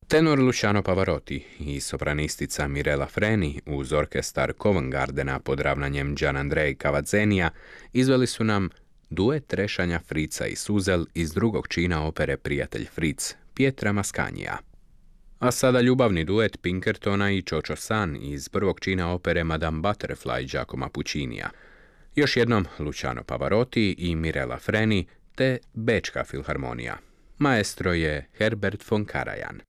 Tenor Luciano Pavarotti i sopranistica Mirella Freni uz orkestar Covent Gardena pod ravnanjem Gianandrea Cavazzenija izveli su nam duet trešanja Frica i Suzel iz drugog čina opere Prijatelj Fric, Pietra Mascanija. A sada ljubavni duet Pinkertona i Čočo San iz prvog čina opere Madame Butterfly Giacomo Puccinija. Još jednom Luciano Pavarotti i Mirella Freni te Bečka filharmonija. Maestro je Herbert von Karajan.